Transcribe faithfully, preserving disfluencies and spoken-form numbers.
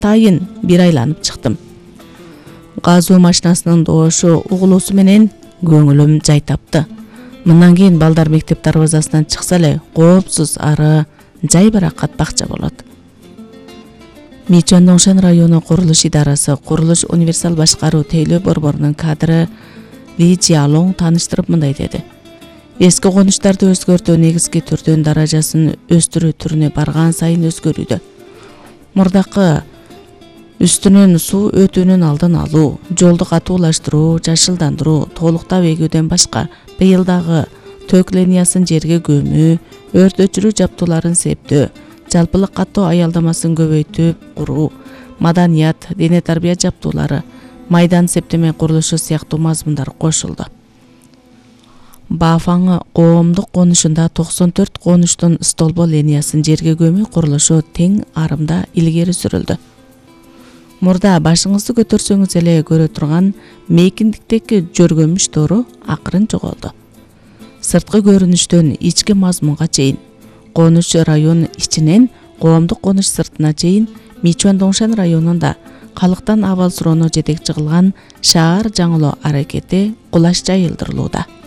атайын бир айланып чыктым. Газуу машинасынын доошу угулуусу менен көңүлүм жай тапты. Мындан кийин балдар мектеп дарбазасынан чыкса эле коопсуз ары жай баракат бакча болот. Мичуан Доңшан району курулуш идарасы курулуш универсал башкаруу тейлөө борборунун кадры Ли Жиалоң тааныштырып мындай деди. Эски конуштарды өзгөртүү негизги түрдүн даражасын өстүрүү түрүнө барган сайын өзгөрүүдө. Мурдакы үстүнөн суу өтүүнүн алдын алуу, жолду катуулаштыруу, жашылдандыруу, толуктап эгүүдөн башка быйыл дагы төк линиясын жерге көмүү, өрт өчүрүү жабдууларын септөө, жалпылык каттоо аялдамасын көбөйтүп куруу, маданият, дене тарбия жабдуулары, майдан септеме курулушу сыяктуу мазмундар кошулду. Бафаңы коомдук конушунда токсон төрт конуштун столбо линиясын жерге көмүү курулушу тең арымда илгери сүрүлдү. Мурда башыңызды көтөрсөңүз эле көрө турган мейкиндиктеги жөргөмүш тору акырын жоголду. Сырткы көрүнүштөн ички мазмунга чейин, конуш район ичинен коомдук конуш сыртына чейин Мичуан Доңшан районунда калктан абал суроону жетекчи кылган шаар жаңылоо аракети кулаш жайылдырылууда.